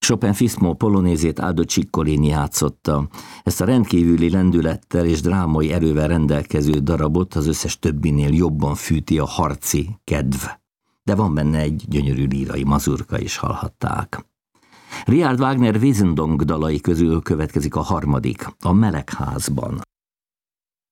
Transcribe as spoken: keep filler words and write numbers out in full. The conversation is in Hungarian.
Chopin Fismo polonézét Aldo Ciccolini játszotta. Ezt a rendkívüli lendülettel és drámai erővel rendelkező darabot az összes többinél jobban fűti a harci kedv. De van benne egy gyönyörű lírai mazurka is, hallhatták. Richard Wagner Wesendonck dalai közül következik a harmadik, a Melegházban.